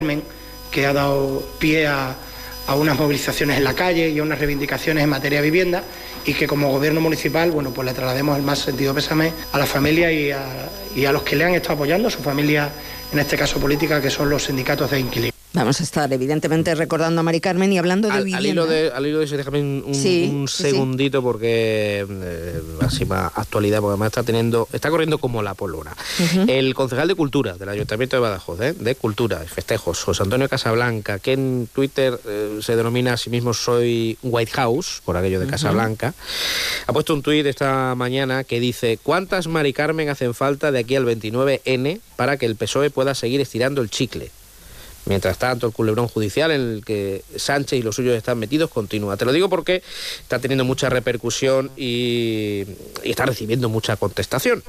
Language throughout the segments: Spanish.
que ha dado pie a unas movilizaciones en la calle y a unas reivindicaciones en materia de vivienda, y que como gobierno municipal, bueno, pues le traslademos el más sentido pésame a la familia y a los que le han estado apoyando, a su familia, en este caso política, que son los sindicatos de inquilinos. Vamos a estar, evidentemente, recordando a Mari Carmen y hablando de vivienda. Al hilo de eso, déjame un segundito, porque así más actualidad, porque además está corriendo como la pólvora. El concejal de Cultura del Ayuntamiento de Badajoz, de Cultura y Festejos, José Antonio Casablanca, que en Twitter se denomina a sí mismo Soy White House, por aquello de Casablanca, ha puesto un tuit esta mañana que dice: ¿cuántas Mari Carmen hacen falta de aquí al 29N para que el PSOE pueda seguir estirando el chicle? Mientras tanto, el culebrón judicial en el que Sánchez y los suyos están metidos continúa. Te lo digo porque está teniendo mucha repercusión y está recibiendo mucha contestación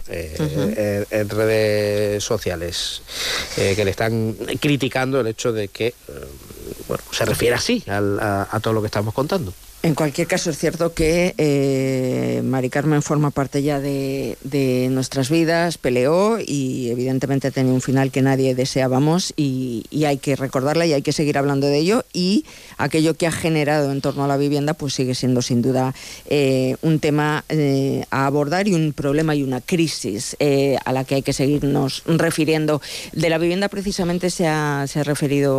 en redes sociales, que le están criticando el hecho de que se refiere así a todo lo que estamos contando. En cualquier caso, es cierto que Mari Carmen forma parte ya de nuestras vidas, peleó y evidentemente tenía un final que nadie deseábamos, y hay que recordarla y hay que seguir hablando de ello, y aquello que ha generado en torno a la vivienda pues sigue siendo sin duda un tema a abordar, y un problema y una crisis a la que hay que seguirnos refiriendo. De la vivienda precisamente se ha referido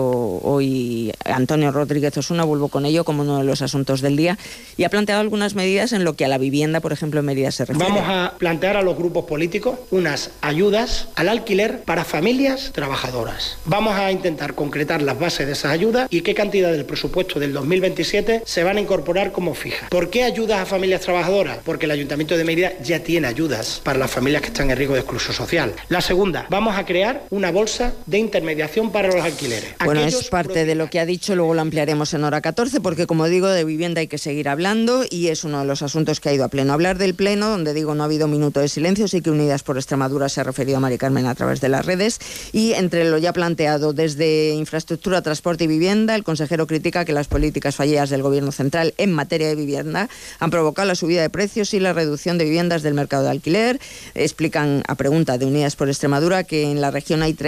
hoy Antonio Rodríguez Osuna, vuelvo con ello como uno de los asuntos del día, y ha planteado algunas medidas en lo que a la vivienda, por ejemplo, en Mérida se refiere. Vamos a plantear a los grupos políticos unas ayudas al alquiler para familias trabajadoras. Vamos a intentar concretar las bases de esas ayudas y qué cantidad del presupuesto del 2027 se van a incorporar como fija. ¿Por qué ayudas a familias trabajadoras? Porque el Ayuntamiento de Mérida ya tiene ayudas para las familias que están en riesgo de exclusión social. La segunda, vamos a crear una bolsa de intermediación para los alquileres. Bueno, es parte de lo que ha dicho, luego lo ampliaremos en hora 14, porque como digo, de vivienda hay que seguir hablando, y es uno de los asuntos que ha ido a pleno. Hablar del pleno, donde digo no ha habido minuto de silencio, sí que Unidas por Extremadura se ha referido a Mari Carmen a través de las redes, y entre lo ya planteado desde infraestructura, transporte y vivienda, el consejero critica que las políticas fallidas del Gobierno central en materia de vivienda han provocado la subida de precios y la reducción de viviendas del mercado de alquiler. Explican, a pregunta de Unidas por Extremadura, que en la región hay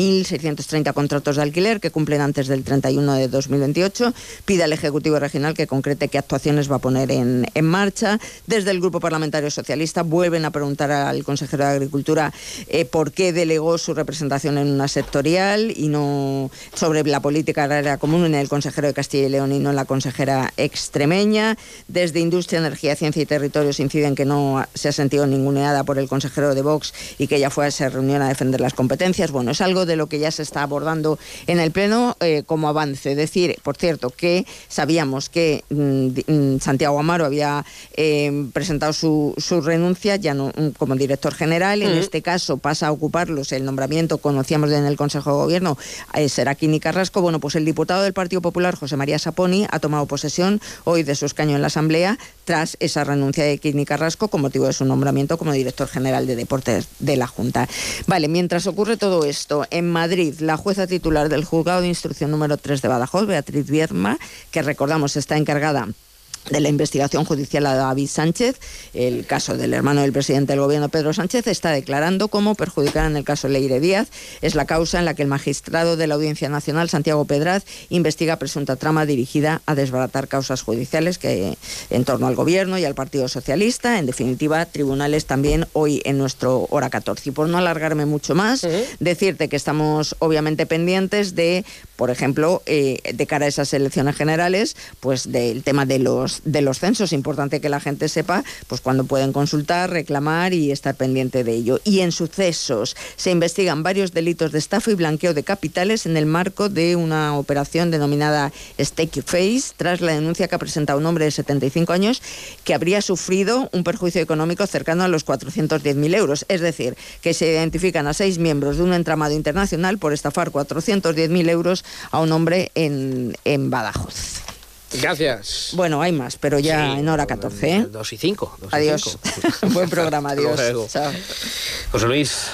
30.630 contratos de alquiler que cumplen antes del 31 de 2028. Pide al Ejecutivo Regional que concrete qué actuaciones va a poner en marcha. Desde el Grupo Parlamentario Socialista vuelven a preguntar al consejero de Agricultura por qué delegó su representación en una sectorial y no sobre la política agraria común en el consejero de Castilla y León y no en la consejera extremeña. Desde Industria, Energía, Ciencia y Territorios inciden que no se ha sentido ninguneada por el consejero de Vox y que ella fue a esa reunión a defender las competencias. Bueno, es algo de lo que ya se está abordando en el Pleno como avance. Decir, por cierto, que sabíamos que Santiago Amaro había presentado su renuncia ya no como director general. En este caso pasa a ocuparlos el nombramiento, conocíamos en el Consejo de Gobierno, será Kini Carrasco. Bueno, pues el diputado del Partido Popular, José María Saponi, ha tomado posesión hoy de su escaño en la Asamblea tras esa renuncia de Kini Carrasco con motivo de su nombramiento como director general de Deportes de la Junta. Vale, mientras ocurre todo esto, en Madrid, la jueza titular del Juzgado de Instrucción número 3 de Badajoz, Beatriz Vierma, que recordamos está encargada de la investigación judicial a David Sánchez, el caso del hermano del presidente del gobierno, Pedro Sánchez, está declarando como perjudicada en el caso Leire Díaz. Es la causa en la que el magistrado de la Audiencia Nacional, Santiago Pedraz, investiga presunta trama dirigida a desbaratar causas judiciales que en torno al gobierno y al Partido Socialista. En definitiva, tribunales también hoy en nuestro hora 14. Y por no alargarme mucho más, decirte que estamos obviamente pendientes de, por ejemplo, de cara a esas elecciones generales, pues del tema de los censos. Importante que la gente sepa pues cuándo pueden consultar, reclamar y estar pendiente de ello. Y en sucesos se investigan varios delitos de estafa y blanqueo de capitales en el marco de una operación denominada Stake Face, tras la denuncia que ha presentado un hombre de 75 años que habría sufrido un perjuicio económico cercano a los 410.000 euros. Es decir, que se identifican a 6 miembros de un entramado internacional por estafar 410.000 euros a un hombre en Badajoz. Gracias. Bueno, hay más, pero ya en hora 14. 2 y 5. Adiós. Buen programa, adiós. Chao. José Luis.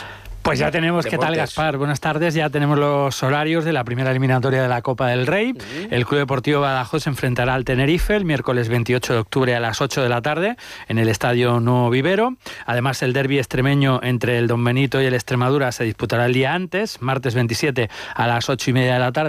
Pues ya tenemos, ¿qué tal, Gaspar? Buenas tardes, ya tenemos los horarios de la primera eliminatoria de la Copa del Rey. El Club Deportivo Badajoz se enfrentará al Tenerife el miércoles 28 de octubre a las 8 de la tarde en el Estadio Nuevo Vivero. Además, el derbi extremeño entre el Don Benito y el Extremadura se disputará el día antes, martes 27 a las 8:30 de la tarde.